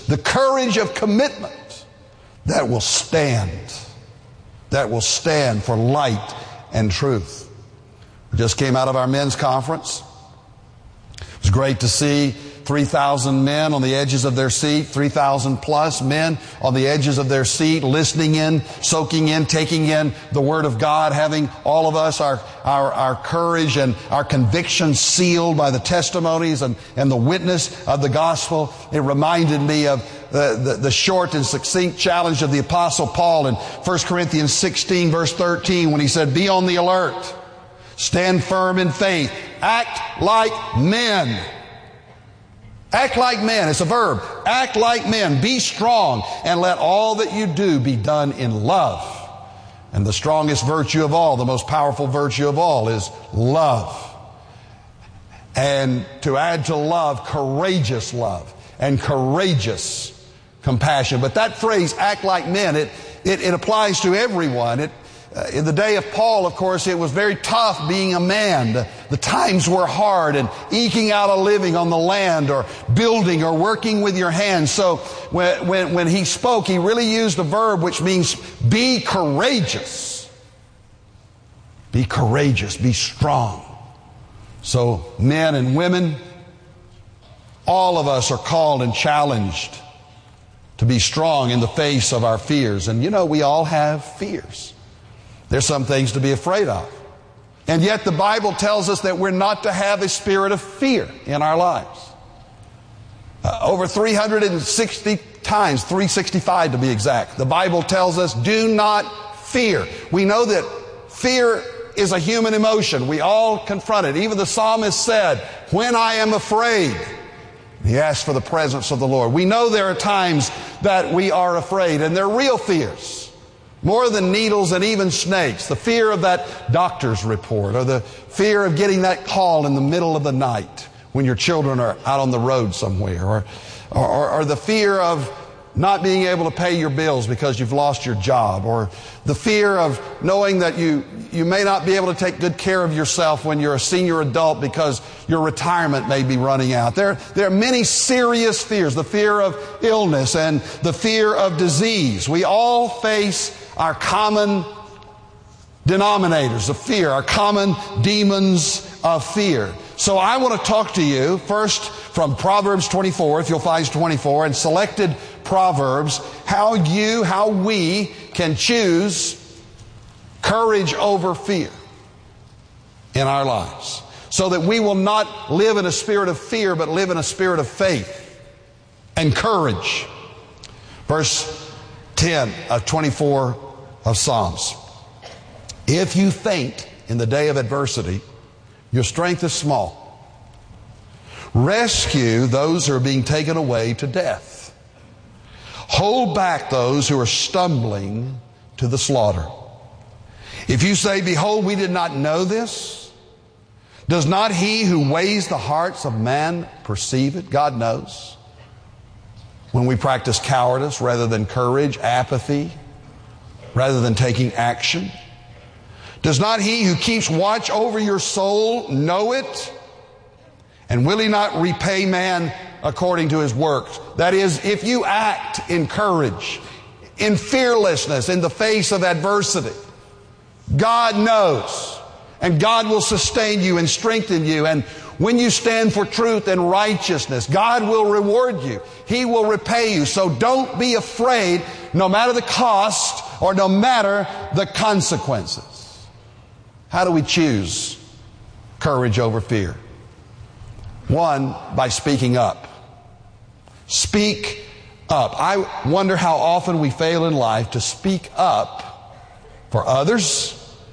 the courage of commitment that will stand for light and truth. We just came out of our men's conference. It was great to see 3,000 men on the edges of their seat, 3,000 plus men on the edges of their seat, listening in, soaking in, taking in the Word of God, having all of us, our courage and our conviction sealed by the testimonies and the witness of the gospel. It reminded me of the short and succinct challenge of the Apostle Paul in 1 Corinthians 16 verse 13 when he said, "Be on the alert, stand firm in faith, act like men." Act like men. It's a verb. Act like men. Be strong, and let all that you do be done in love. And the strongest virtue of all, the most powerful virtue of all, is love. And to add to love, courageous love and courageous compassion. But that phrase, act like men, it applies to everyone. In the day of Paul, of course, it was very tough being a man. The times were hard, and eking out a living on the land or building or working with your hands. So when he spoke, he really used a verb which means be courageous. Be courageous, be strong. So men and women, all of us are called and challenged to be strong in the face of our fears. And you know, we all have fears. There's some things to be afraid of. And yet the Bible tells us that we're not to have a spirit of fear in our lives. Over 360 times, 365 to be exact, the Bible tells us, do not fear. We know that fear is a human emotion. We all confront it. Even the psalmist said, when I am afraid, he asked for the presence of the Lord. We know there are times that we are afraid, and they're real fears. More than needles and even snakes. The fear of that doctor's report, or the fear of getting that call in the middle of the night when your children are out on the road somewhere, or the fear of not being able to pay your bills because you've lost your job, or the fear of knowing that you may not be able to take good care of yourself when you're a senior adult because your retirement may be running out. There are many serious fears. The fear of illness and the fear of disease. We all face our common denominators of fear, our common demons of fear. So I want to talk to you first from Proverbs 24, if you'll find 24, and selected Proverbs, how we can choose courage over fear in our lives, so that we will not live in a spirit of fear, but live in a spirit of faith and courage. Verse 10 of 24 of Psalms. If you faint in the day of adversity, your strength is small. Rescue those who are being taken away to death. Hold back those who are stumbling to the slaughter. If you say, behold, we did not know this, does not he who weighs the hearts of man perceive it? God knows. When we practice cowardice rather than courage, apathy rather than taking action. Does not he who keeps watch over your soul know it? And will he not repay man according to his works? That is, if you act in courage, in fearlessness, in the face of adversity, God knows, and God will sustain you and strengthen you. And when you stand for truth and righteousness, God will reward you. He will repay you. So don't be afraid, no matter the cost or no matter the consequences. How do we choose courage over fear? One, by speaking up. Speak up. I wonder how often we fail in life to speak up for others,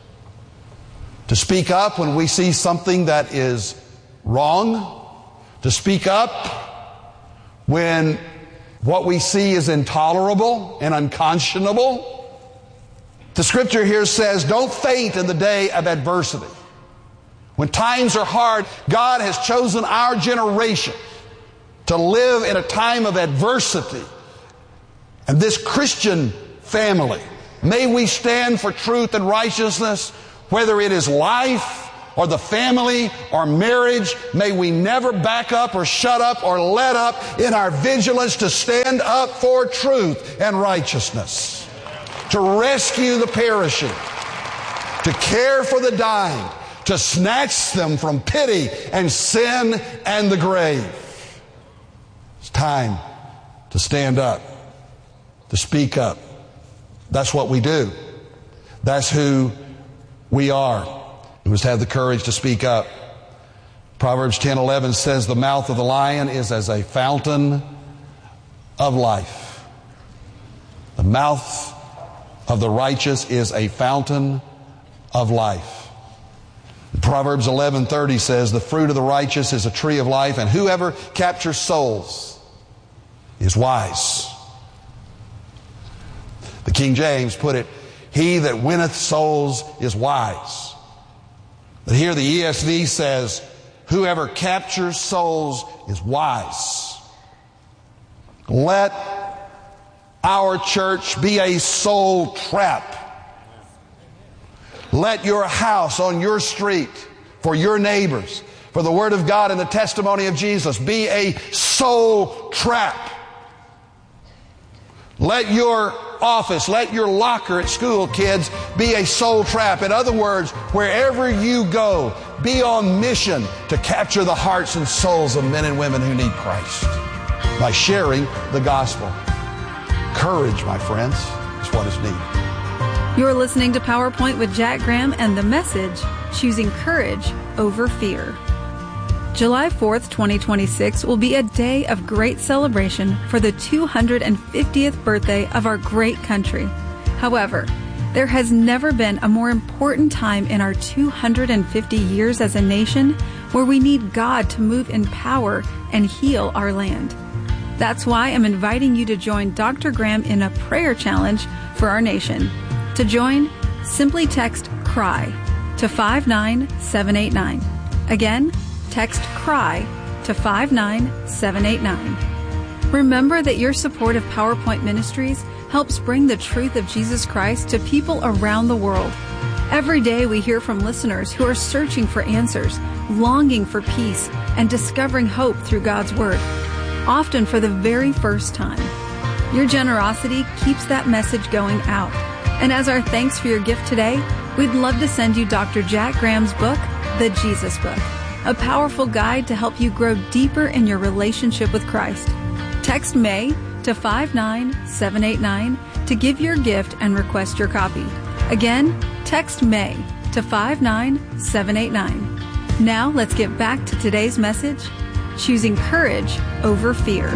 to speak up when we see something that is wrong, to speak up when what we see is intolerable and unconscionable. The scripture here says, don't faint in the day of adversity. When times are hard, God has chosen our generation to live in a time of adversity. And this Christian family, may we stand for truth and righteousness, whether it is life or the family or marriage, may we never back up or shut up or let up in our vigilance to stand up for truth and righteousness, to rescue the perishing, to care for the dying, to snatch them from pity and sin and the grave. It's time to stand up, to speak up. That's what we do. That's who we are. We must have the courage to speak up. Proverbs 10:11 says, the mouth of the lion is as a fountain of life. The mouth of the righteous is a fountain of life. Proverbs 11:30 says, the fruit of the righteous is a tree of life, and whoever captures souls is wise. The King James put it, he that winneth souls is wise. But here the ESV says, whoever captures souls is wise. Let our church be a soul trap. Let your house on your street, for your neighbors, for the Word of God and the testimony of Jesus, be a soul trap. Let your office, let your locker at school, kids, be a soul trap. In other words, wherever you go, be on mission to capture the hearts and souls of men and women who need Christ by sharing the gospel. Courage, my friends, is what is needed. You're listening to PowerPoint with Jack Graham and the message, Choosing Courage Over Fear. July 4th, 2026 will be a day of great celebration for the 250th birthday of our great country. However, there has never been a more important time in our 250 years as a nation where we need God to move in power and heal our land. That's why I'm inviting you to join Dr. Graham in a prayer challenge for our nation. To join, simply text CRY to 59789. Again, text CRY to 59789. Remember that your support of PowerPoint Ministries helps bring the truth of Jesus Christ to people around the world. Every day we hear from listeners who are searching for answers, longing for peace, and discovering hope through God's Word, often for the very first time. Your generosity keeps that message going out. And as our thanks for your gift today, we'd love to send you Dr. Jack Graham's book, The Jesus Book, a powerful guide to help you grow deeper in your relationship with Christ. Text May to 59789 to give your gift and request your copy. Again, text May to 59789. Now let's get back to today's message, Choosing Courage Over Fear.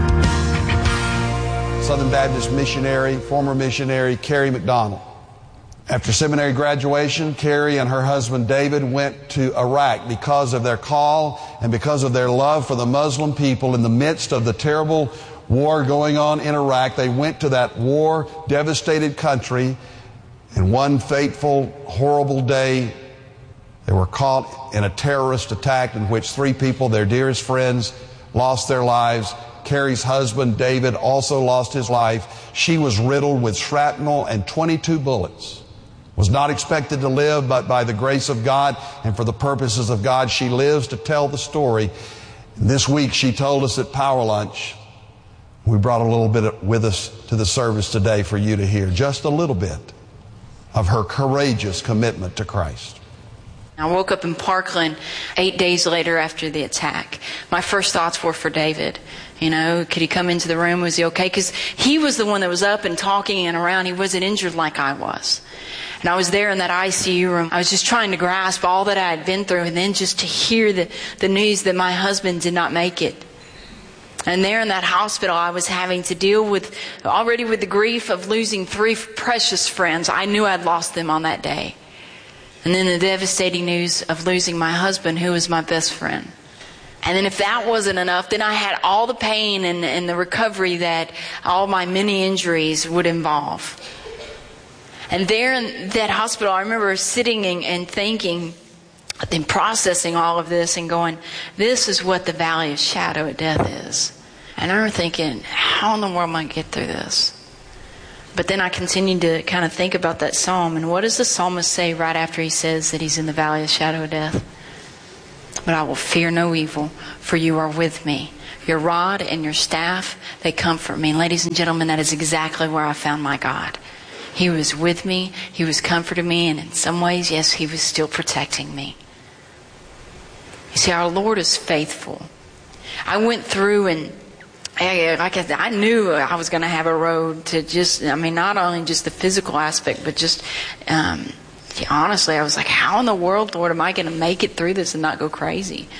Southern Baptist missionary, former missionary Carrie McDonald. After seminary graduation, Carrie and her husband David went to Iraq because of their call and because of their love for the Muslim people in the midst of the terrible war going on in Iraq. They went to that war-devastated country, and one fateful, horrible day, they were caught in a terrorist attack in which 3 people, their dearest friends, lost their lives. Carrie's husband, David, also lost his life. She was riddled with shrapnel and 22 bullets. Was not expected to live, but by the grace of God and for the purposes of God, she lives to tell the story. This week, she told us at Power Lunch, we brought a little bit with us to the service today for you to hear, just a little bit of her courageous commitment to Christ. I woke up in Parkland 8 days later after the attack. My first thoughts were for David. You know, could he come into the room? Was he okay? Because he was the one that was up and talking and around. He wasn't injured like I was. And I was there in that ICU room. I was just trying to grasp all that I had been through, and then just to hear the news that my husband did not make it. And there in that hospital, I was having to deal with the grief of losing 3 precious friends. I knew I'd lost them on that day. And then the devastating news of losing my husband, who was my best friend. And then if that wasn't enough, then I had all the pain and the recovery that all my many injuries would involve. And there in that hospital, I remember sitting and thinking, and processing all of this and going, this is what the valley of shadow of death is. And I remember thinking, how in the world am I going to get through this? But then I continued to kind of think about that psalm. And what does the psalmist say right after he says that he's in the valley of shadow of death? But I will fear no evil, for you are with me. Your rod and your staff, they comfort me. And ladies and gentlemen, that is exactly where I found my God. He was with me. He was comforting me. And in some ways, yes, He was still protecting me. You see, our Lord is faithful. I went through and I knew I was going to have a road to not only just the physical aspect, but just, honestly, I was like, how in the world, Lord, am I going to make it through this and not go crazy?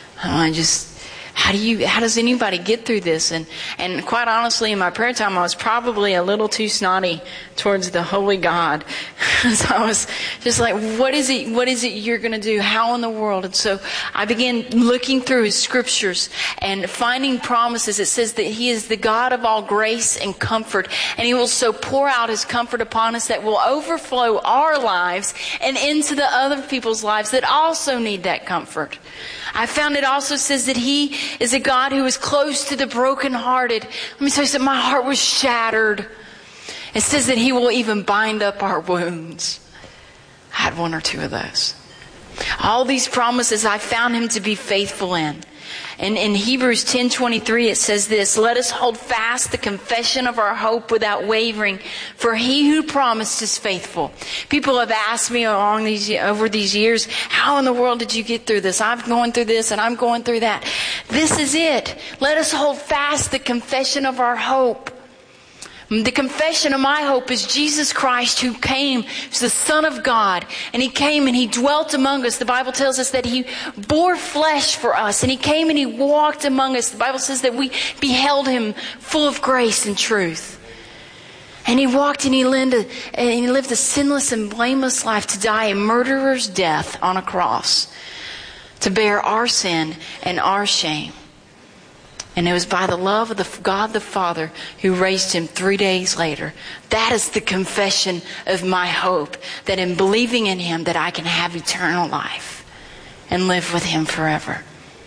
How does anybody get through this? And quite honestly, in my prayer time, I was probably a little too snotty towards the holy God. So I was just like, what is it you're going to do? How in the world? And so I began looking through His scriptures and finding promises. It says that He is the God of all grace and comfort, and He will so pour out His comfort upon us that will overflow our lives and into the other people's lives that also need that comfort. I found it also says that He is a God who is close to the brokenhearted. Let me tell you something, my heart was shattered. It says that He will even bind up our wounds. I had one or two of those. All these promises I found Him to be faithful in. And in Hebrews 10:23 it says this, let us hold fast the confession of our hope without wavering, for He who promised is faithful. People have asked me over these years, how in the world did you get through this? I'm going through this and I'm going through that. This is it. Let us hold fast the confession of our hope. The confession of my hope is Jesus Christ, who came, who's the Son of God, and He came and He dwelt among us. The Bible tells us that He bore flesh for us, and He came and He walked among us. The Bible says that we beheld Him full of grace and truth. And He walked and He lived a sinless and blameless life to die a murderer's death on a cross, to bear our sin and our shame. And it was by the love of God the Father who raised Him 3 days later. That is the confession of my hope, that in believing in Him that I can have eternal life and live with Him forever.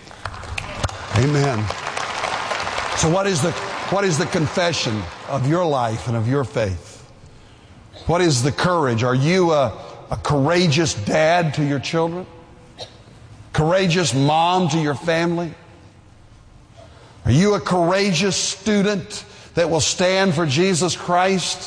Amen. So what is the confession of your life and of your faith? What is the courage? Are you a courageous dad to your children? Courageous mom to your family? Are you a courageous student that will stand for Jesus Christ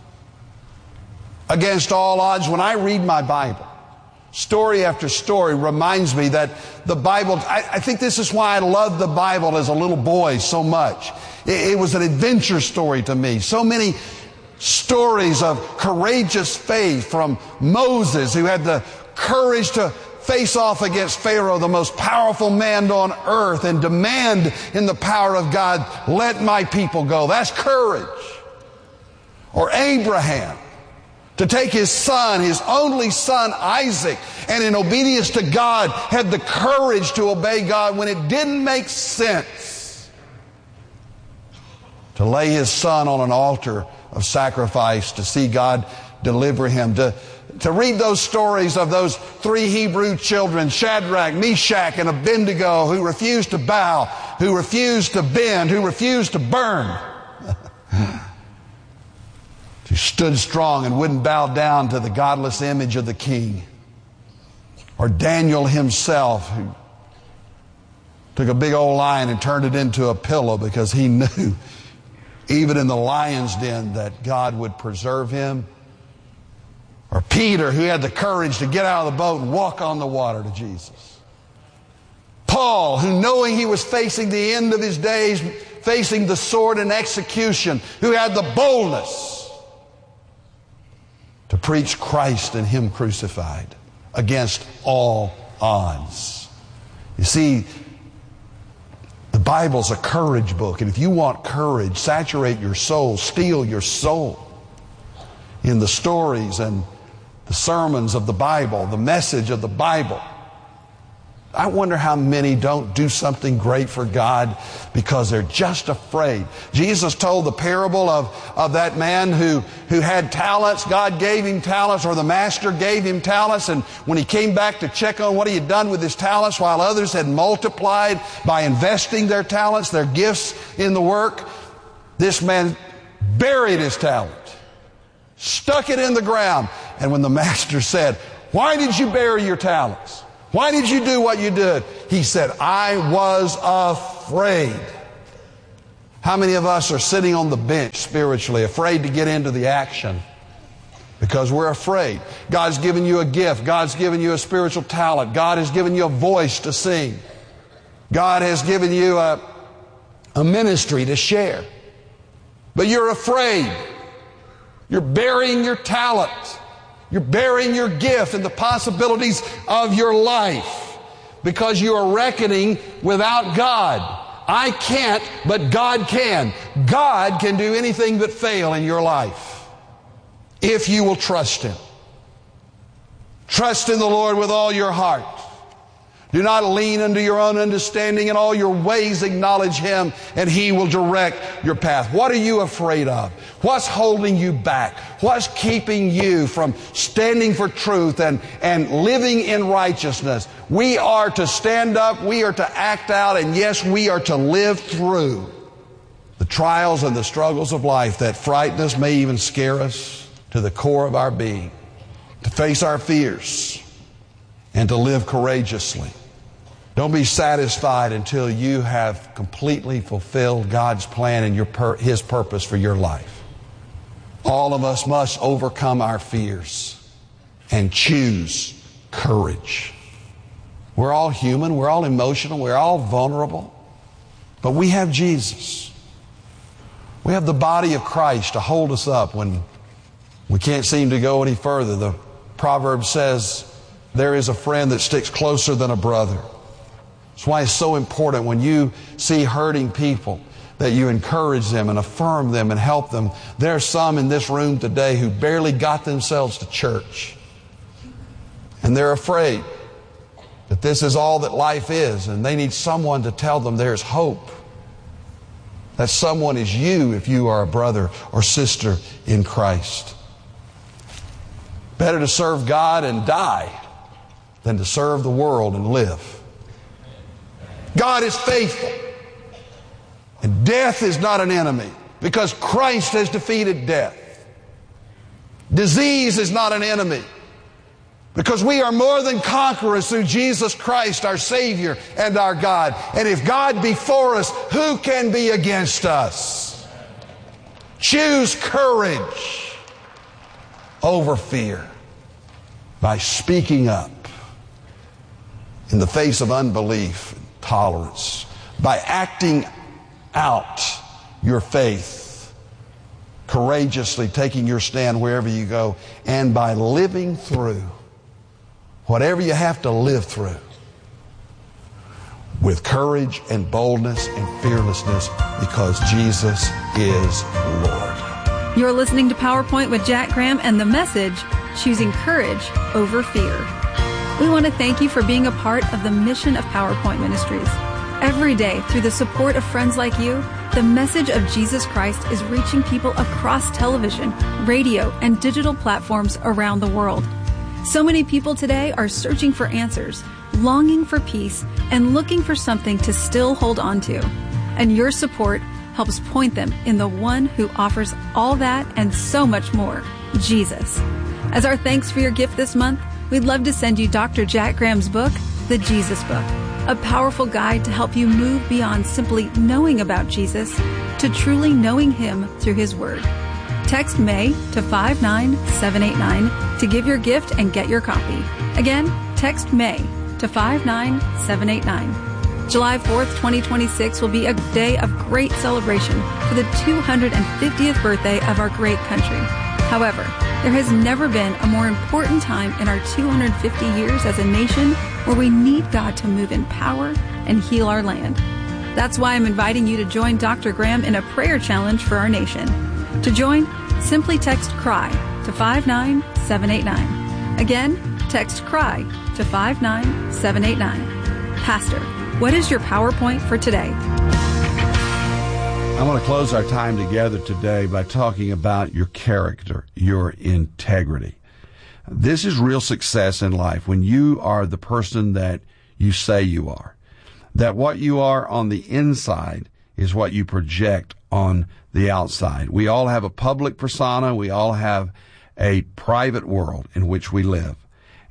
against all odds? When I read my Bible, story after story reminds me that the Bible, I think this is why I loved the Bible as a little boy so much. It was an adventure story to me. So many stories of courageous faith, from Moses, who had the courage to face off against Pharaoh, the most powerful man on earth, and demand in the power of God, let my people go. That's courage. Or Abraham, to take his son, his only son Isaac, and in obedience to God had the courage to obey God when it didn't make sense, to lay his son on an altar of sacrifice to see God deliver him, to read those stories of those 3 Hebrew children, Shadrach, Meshach, and Abednego, who refused to bow, who refused to bend, who refused to burn. Who stood strong and wouldn't bow down to the godless image of the king. Or Daniel himself, who took a big old lion and turned it into a pillow because he knew, even in the lion's den, that God would preserve him. Or Peter, who had the courage to get out of the boat and walk on the water to Jesus. Paul, who, knowing he was facing the end of his days, facing the sword and execution, who had the boldness to preach Christ and Him crucified against all odds. You see, the Bible's a courage book, and if you want courage, saturate your soul, steal your soul in the stories and the sermons of the Bible, the message of the Bible. I wonder how many don't do something great for God because they're just afraid. Jesus told the parable of that man who had talents. God gave him talents, or the master gave him talents, and when he came back to check on what he had done with his talents, while others had multiplied by investing their talents, their gifts in the work, this man buried his talent, stuck it in the ground. And when the master said, "Why did you bury your talents? Why did you do what you did? He said, I was afraid. How many of us are sitting on the bench spiritually, afraid to get into the action? Because we're afraid. God's given you a gift. God's given you a spiritual talent. God has given you a voice to sing. God has given you a ministry to share. But you're afraid. You're burying your talent. You're burying your gift and the possibilities of your life because you are reckoning without God. I can't, but God can. God can do anything but fail in your life if you will trust Him. Trust in the Lord with all your heart. Do not lean unto your own understanding. In all your ways acknowledge Him, and He will direct your path. What are you afraid of? What's holding you back? What's keeping you from standing for truth and living in righteousness? We are to stand up, we are to act out, and yes, we are to live through the trials and the struggles of life that frighten us, may even scare us to the core of our being. To face our fears and to live courageously. Don't be satisfied until you have completely fulfilled God's plan and His purpose for your life. All of us must overcome our fears and choose courage. We're all human, we're all emotional, we're all vulnerable, but we have Jesus. We have the body of Christ to hold us up when we can't seem to go any further. The proverb says, there is a friend that sticks closer than a brother. That's why it's so important when you see hurting people that you encourage them and affirm them and help them. There are some in this room today who barely got themselves to church. And they're afraid that this is all that life is, and they need someone to tell them there's hope. That someone is you if you are a brother or sister in Christ. Better to serve God and die than to serve the world and live. God is faithful. And death is not an enemy because Christ has defeated death. Disease is not an enemy because we are more than conquerors through Jesus Christ, our Savior and our God. And if God be for us, who can be against us? Choose courage over fear by speaking up in the face of unbelief, tolerance, by acting out your faith, courageously taking your stand wherever you go, and by living through whatever you have to live through with courage and boldness and fearlessness because Jesus is Lord. You're listening to PowerPoint with Jack Graham and the message, Choosing Courage Over Fear. We want to thank you for being a part of the mission of PowerPoint Ministries. Every day, through the support of friends like you, the message of Jesus Christ is reaching people across television, radio, and digital platforms around the world. So many people today are searching for answers, longing for peace, and looking for something to still hold on to. And your support helps point them in the one who offers all that and so much more, Jesus. As our thanks for your gift this month, we'd love to send you Dr. Jack Graham's book, The Jesus Book, a powerful guide to help you move beyond simply knowing about Jesus to truly knowing Him through His Word. Text May to 59789 to give your gift and get your copy. Again, text May to 59789. July 4th, 2026 will be a day of great celebration for the 250th birthday of our great country. However, there has never been a more important time in our 250 years as a nation where we need God to move in power and heal our land. That's why I'm inviting you to join Dr. Graham in a prayer challenge for our nation. To join, simply text CRY to 59789. Again, text CRY to 59789. Pastor, what is your PowerPoint for today? I want to close our time together today by talking about your character, your integrity. This is real success in life when you are the person that you say you are. That what you are on the inside is what you project on the outside. We all have a public persona. We all have a private world in which we live.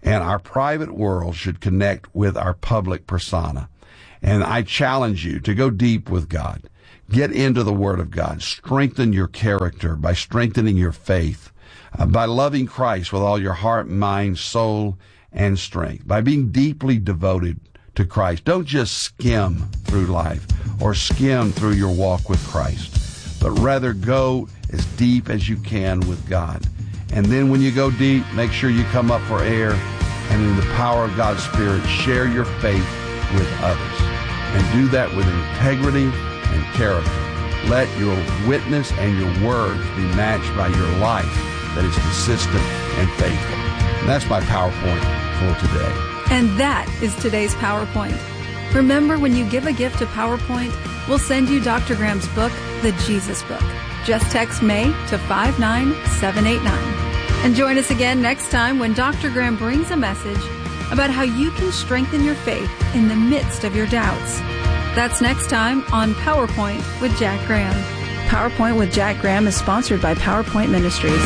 And our private world should connect with our public persona. And I challenge you to go deep with God. Get into the Word of God. Strengthen your character by strengthening your faith, by loving Christ with all your heart, mind, soul, and strength, by being deeply devoted to Christ. Don't just skim through life or skim through your walk with Christ, but rather go as deep as you can with God. And then when you go deep, make sure you come up for air, and in the power of God's Spirit, share your faith with others. And do that with integrity and character. Let your witness and your words be matched by your life that is consistent and faithful. And that's my PowerPoint for today. And that is today's PowerPoint. Remember, when you give a gift to PowerPoint, we'll send you Dr. Graham's book, The Jesus Book. Just text May to 59789. And join us again next time when Dr. Graham brings a message about how you can strengthen your faith in the midst of your doubts. That's next time on PowerPoint with Jack Graham. PowerPoint with Jack Graham is sponsored by PowerPoint Ministries.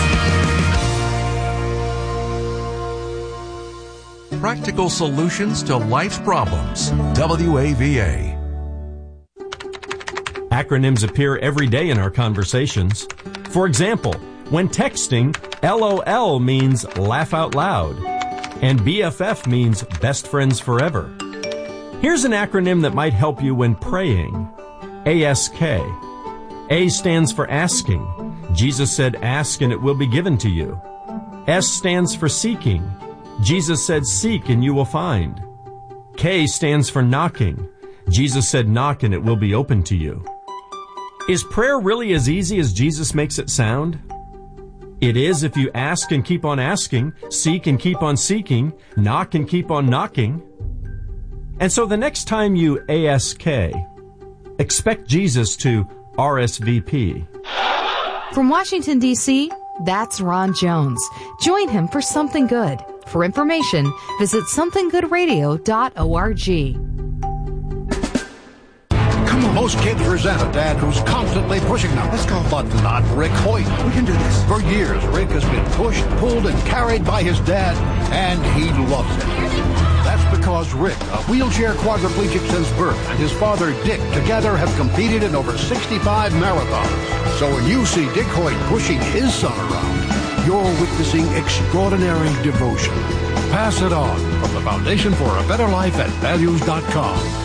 Practical solutions to life's problems. WAVA. Acronyms appear every day in our conversations. For example, when texting, LOL means laugh out loud, and BFF means best friends forever. Here's an acronym that might help you when praying. ASK. A stands for asking. Jesus said, ask and it will be given to you. S stands for seeking. Jesus said, seek and you will find. K stands for knocking. Jesus said, knock and it will be open to you. Is prayer really as easy as Jesus makes it sound? It is if you ask and keep on asking, seek and keep on seeking, knock and keep on knocking. And so the next time you ASK, expect Jesus to RSVP. From Washington, D.C., that's Ron Jones. Join him for Something Good. For information, visit somethinggoodradio.org. Most kids resent a dad who's constantly pushing them. Let's go. But not Rick Hoyt. We can do this. For years, Rick has been pushed, pulled, and carried by his dad, and he loves it. That's because Rick, a wheelchair quadriplegic since birth, and his father, Dick, together have competed in over 65 marathons. So when you see Dick Hoyt pushing his son around, you're witnessing extraordinary devotion. Pass it on from the Foundation for a Better Life at values.com.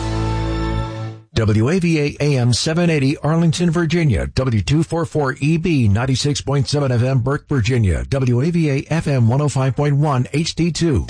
WAVA AM 780 Arlington, Virginia. W244EB 96.7 FM Burke, Virginia. WAVA FM 105.1 HD2.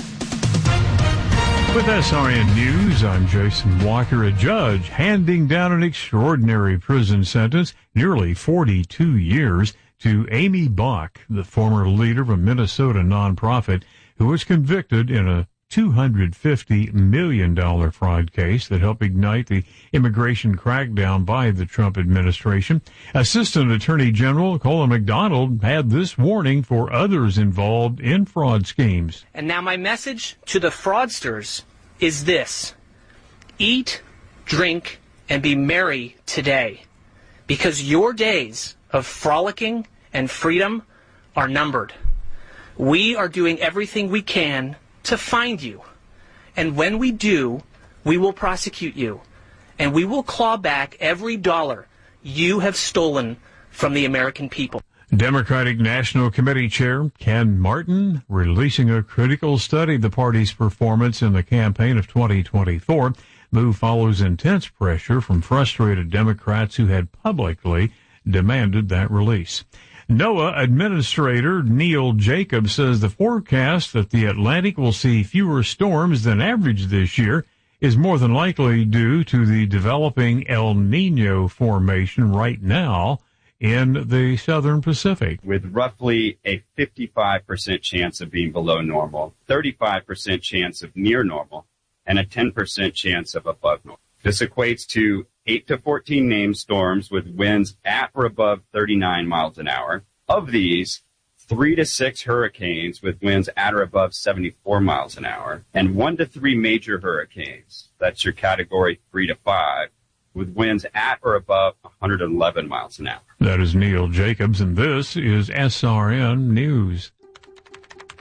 With SRN News, I'm Jason Walker. A judge handing down an extraordinary prison sentence, nearly 42 years, to Amy Bach, the former leader of a Minnesota nonprofit who was convicted in a $250 million fraud case that helped ignite the immigration crackdown by the Trump administration. Assistant Attorney General Colin McDonald had this warning for others involved in fraud schemes. And now my message to the fraudsters is this: eat, drink, and be merry today, because your days of frolicking and freedom are numbered. We are doing everything we can to find you. And when we do, we will prosecute you. And we will claw back every dollar you have stolen from the American people. Democratic National Committee Chair Ken Martin releasing a critical study of the party's performance in the campaign of 2024. Move follows intense pressure from frustrated Democrats who had publicly demanded that release. NOAA Administrator Neil Jacobs says the forecast that the Atlantic will see fewer storms than average this year is more than likely due to the developing El Nino formation right now in the southern Pacific. With roughly a 55% chance of being below normal, 35% chance of near normal, and a 10% chance of above normal. This equates to 8 to 14 named storms with winds at or above 39 miles an hour. Of these, 3 to 6 hurricanes with winds at or above 74 miles an hour, and 1 to 3 major hurricanes. That's your category 3 to 5, with winds at or above 111 miles an hour. That is Neil Jacobs, and this is SRN News.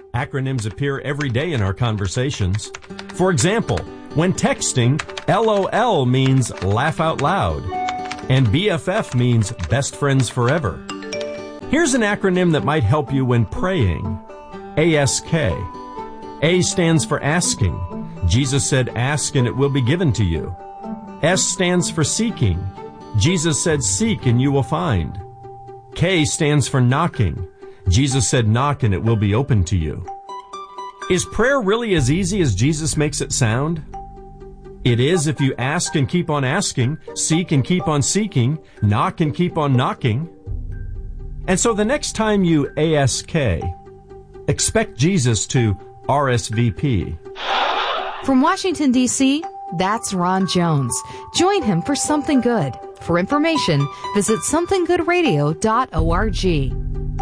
Acronyms appear every day in our conversations. For example, when texting, LOL means laugh out loud, and BFF means best friends forever. Here's an acronym that might help you when praying. ASK. A stands for asking. Jesus said, ask and it will be given to you. S stands for seeking. Jesus said, seek and you will find. K stands for knocking. Jesus said, knock and it will be open to you. Is prayer really as easy as Jesus makes it sound? It is if you ask and keep on asking, seek and keep on seeking, knock and keep on knocking. And so the next time you ASK, expect Jesus to RSVP. From Washington, D.C., that's Ron Jones. Join him for Something Good. For information, visit somethinggoodradio.org.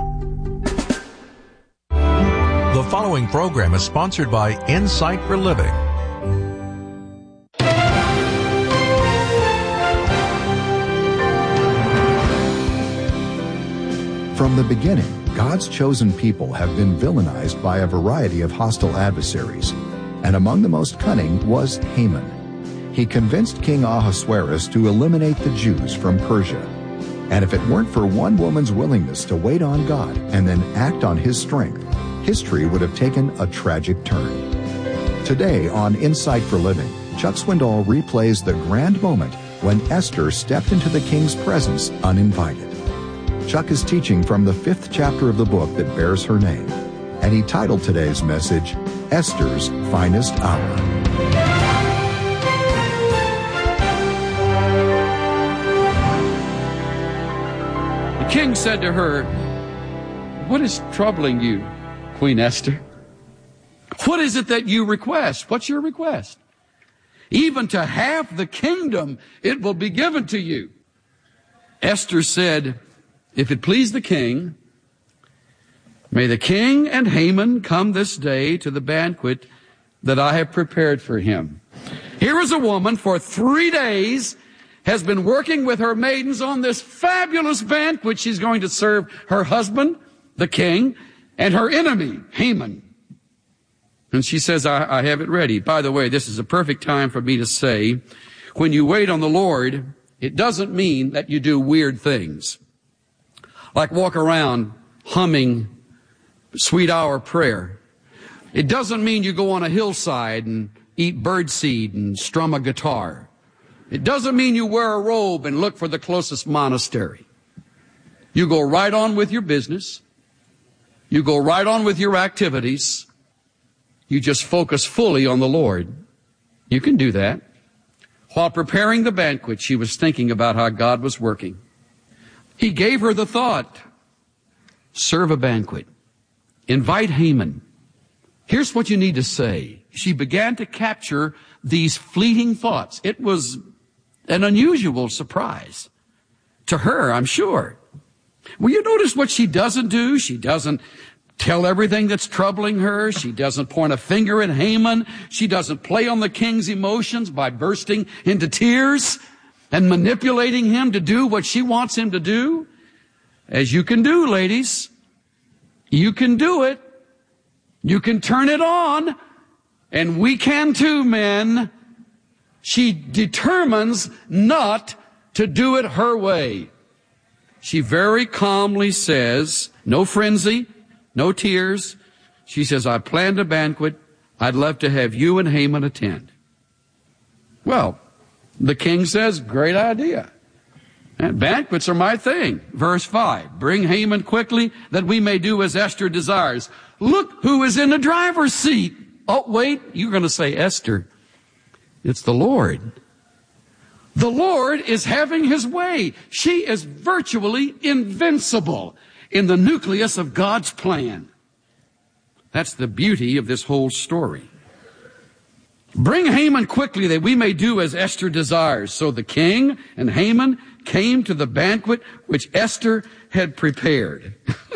The following program is sponsored by Insight for Living. From the beginning, God's chosen people have been villainized by a variety of hostile adversaries, and among the most cunning was Haman. He convinced King Ahasuerus to eliminate the Jews from Persia. And if it weren't for one woman's willingness to wait on God and then act on His strength, history would have taken a tragic turn. Today on Insight for Living, Chuck Swindoll replays the grand moment when Esther stepped into the king's presence uninvited. Chuck is teaching from the 5th chapter of the book that bears her name, and he titled today's message, Esther's Finest Hour. The king said to her, "What is troubling you, Queen Esther? What is it that you request? What's your request? Even to half the kingdom it will be given to you." Esther said, "If it please the king, may the king and Haman come this day to the banquet that I have prepared for him." Here is a woman for 3 days has been working with her maidens on this fabulous banquet. She's going to serve her husband, the king, and her enemy, Haman. And she says, I have it ready. By the way, this is a perfect time for me to say, when you wait on the Lord, it doesn't mean that you do weird things, like walk around humming sweet hour prayer. It doesn't mean you go on a hillside and eat birdseed and strum a guitar. It doesn't mean you wear a robe and look for the closest monastery. You go right on with your business. You go right on with your activities. You just focus fully on the Lord. You can do that. While preparing the banquet, she was thinking about how God was working. He gave her the thought, serve a banquet. Invite Haman. Here's what you need to say. She began to capture these fleeting thoughts. It was an unusual surprise to her, I'm sure. Well, you notice what she doesn't do? She doesn't tell everything that's troubling her. She doesn't point a finger at Haman. She doesn't play on the king's emotions by bursting into tears and manipulating him to do what she wants him to do. As you can do, ladies. You can do it. You can turn it on. And we can too, men. She determines not to do it her way. She very calmly says, no frenzy, no tears. She says, I planned a banquet. I'd love to have you and Haman attend. Well, the king says, great idea. And banquets are my thing. Verse 5, bring Haman quickly that we may do as Esther desires. Look who is in the driver's seat. Oh, wait, you're going to say Esther. It's the Lord. The Lord is having his way. She is virtually invincible in the nucleus of God's plan. That's the beauty of this whole story. Bring Haman quickly that we may do as Esther desires. So the king and Haman came to the banquet which Esther had prepared.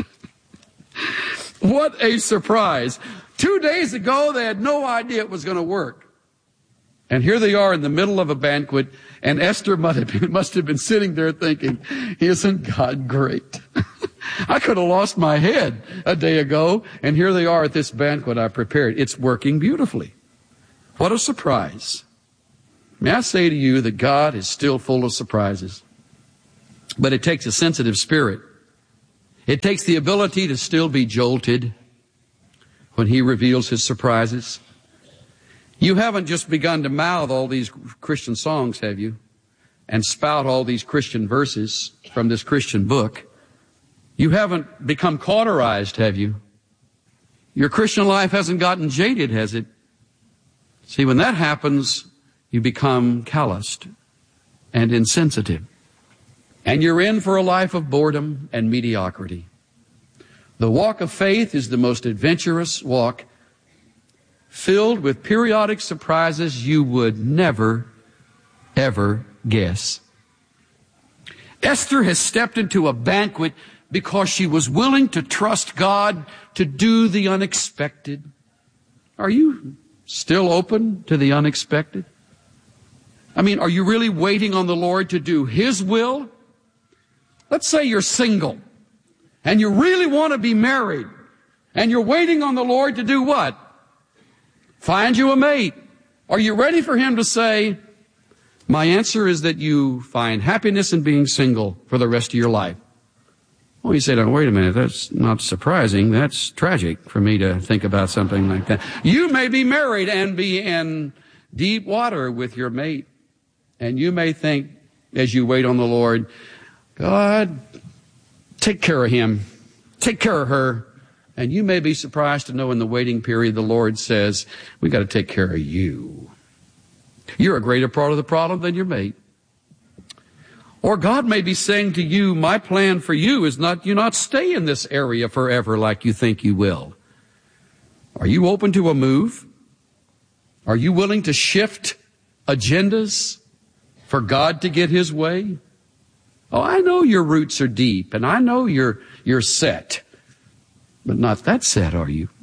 What a surprise. 2 days ago, they had no idea it was going to work. And here they are in the middle of a banquet, and Esther must have been sitting there thinking, isn't God great? I could have lost my head a day ago, and here they are at this banquet I prepared. It's working beautifully. What a surprise. May I say to you that God is still full of surprises. But it takes a sensitive spirit. It takes the ability to still be jolted when He reveals His surprises. You haven't just begun to mouth all these Christian songs, have you? And spout all these Christian verses from this Christian book. You haven't become cauterized, have you? Your Christian life hasn't gotten jaded, has it? See, when that happens, you become calloused and insensitive. And you're in for a life of boredom and mediocrity. The walk of faith is the most adventurous walk, filled with periodic surprises you would never, ever guess. Esther has stepped into a banquet because she was willing to trust God to do the unexpected. Are you still open to the unexpected? I mean, are you really waiting on the Lord to do His will? Let's say you're single and you really want to be married and you're waiting on the Lord to do what? Find you a mate. Are you ready for Him to say, my answer is that you find happiness in being single for the rest of your life? Well, you say, now, wait a minute, that's not surprising. That's tragic for me to think about something like that. You may be married and be in deep water with your mate. And you may think, as you wait on the Lord, God, take care of him. Take care of her. And you may be surprised to know in the waiting period the Lord says, we got to take care of you. You're a greater part of the problem than your mate. Or God may be saying to you, my plan for you is not you not stay in this area forever like you think you will. Are you open to a move? Are you willing to shift agendas for God to get His way? Oh, I know your roots are deep and I know you're set, but not that set, are you?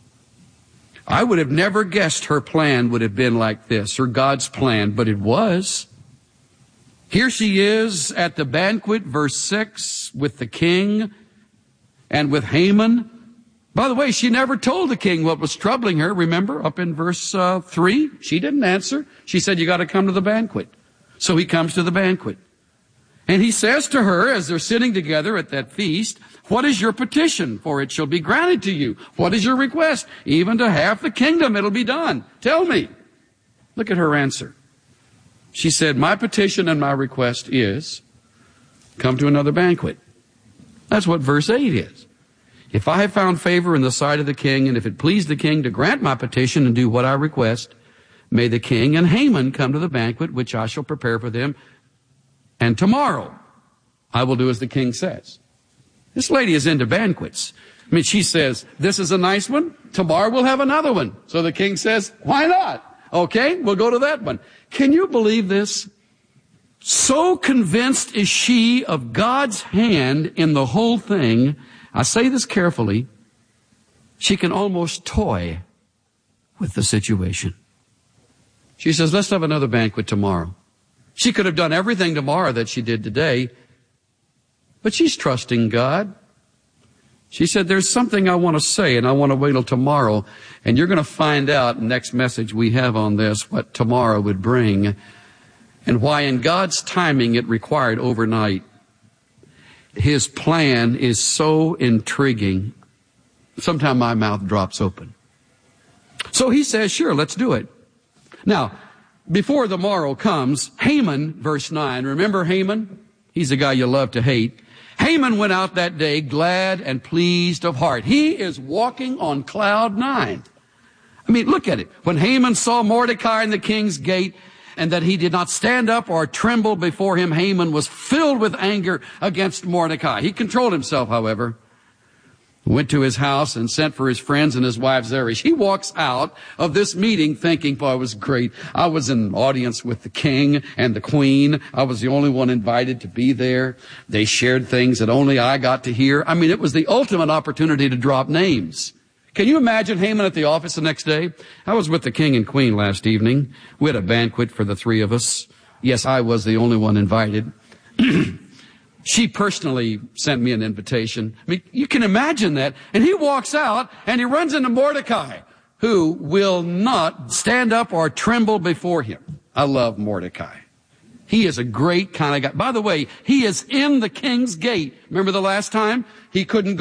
I would have never guessed her plan would have been like this, or God's plan, but it was. Here she is at the banquet, verse 6, with the king and with Haman. By the way, she never told the king what was troubling her. Remember, up in verse 3, she didn't answer. She said, you got to come to the banquet. So he comes to the banquet. And he says to her, as they're sitting together at that feast, what is your petition? For it shall be granted to you. What is your request? Even to half the kingdom it'll be done. Tell me. Look at her answer. She said, my petition and my request is, come to another banquet. That's what verse 8 is. If I have found favor in the sight of the king, and if it please the king to grant my petition and do what I request, may the king and Haman come to the banquet which I shall prepare for them, and tomorrow I will do as the king says. This lady is into banquets. I mean, she says, this is a nice one. Tomorrow we'll have another one. So the king says, why not? Okay, we'll go to that one. Can you believe this? So convinced is she of God's hand in the whole thing, I say this carefully, she can almost toy with the situation. She says, let's have another banquet tomorrow. She could have done everything tomorrow that she did today, but she's trusting God. She said, there's something I want to say, and I want to wait till tomorrow. And you're going to find out in the next message we have on this what tomorrow would bring, and why in God's timing it required overnight. His plan is so intriguing. Sometimes my mouth drops open. So he says, sure, let's do it. Now, before the morrow comes, Haman, verse 9, remember Haman? He's the guy you love to hate. Haman went out that day glad and pleased of heart. He is walking on cloud 9. I mean, look at it. When Haman saw Mordecai in the king's gate, and that he did not stand up or tremble before him, Haman was filled with anger against Mordecai. He controlled himself, however. Went to his house and sent for his friends and his wife Zeresh. He walks out of this meeting thinking, boy, it was great. I was in an audience with the king and the queen. I was the only one invited to be there. They shared things that only I got to hear. I mean, it was the ultimate opportunity to drop names. Can you imagine Haman at the office the next day? I was with the king and queen last evening. We had a banquet for the three of us. Yes, I was the only one invited. She personally sent me an invitation. I mean, you can imagine that. And he walks out and he runs into Mordecai, who will not stand up or tremble before him. I love Mordecai. He is a great kind of guy. By the way, he is in the king's gate. Remember the last time? He couldn't